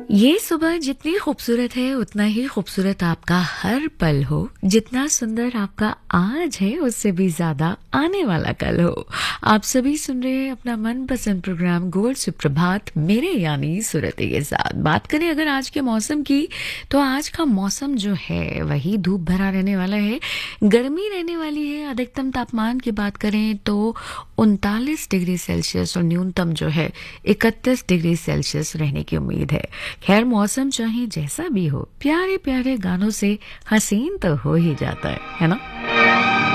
ये सुबह जितनी खूबसूरत है उतना ही खूबसूरत आपका हर पल हो। जितना सुंदर आपका आज है उससे भी ज्यादा आने वाला कल हो। आप सभी सुन रहे हैं अपना मनपसंद प्रोग्राम गोल्ड सुप्रभात मेरे यानी सुरती के साथ। बात करें अगर आज के मौसम की, तो आज का मौसम जो है वही धूप भरा रहने वाला है, गर्मी रहने वाली है। अधिकतम तापमान की बात करें तो 39 डिग्री सेल्सियस और न्यूनतम जो है 31 डिग्री सेल्सियस रहने की उम्मीद है। खैर मौसम चाहे जैसा भी हो, प्यारे प्यारे गानों से हसीन तो हो ही जाता है ना।